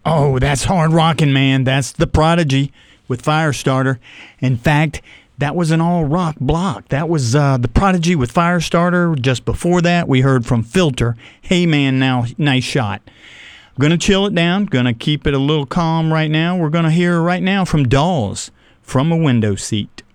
Oh, that's hard rocking, man. That's The Prodigy with Firestarter. In fact, that was an all rock block. That was The Prodigy with Firestarter. Just before that, we heard from Filter. Hey, man, now, nice shot. I'm going to chill it down. Going to keep it a little calm right now. We're going to hear right now from Dolls, From a Window Seat.